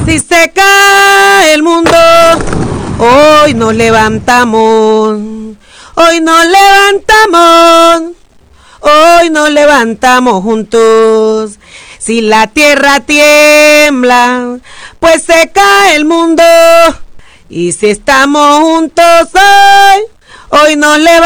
Si se cae el mundo, hoy nos levantamos. Hoy nos levantamos. Hoy nos levantamos juntos. Si la tierra tiembla, pues se cae el mundo. Y si estamos juntos hoy nos levantamos.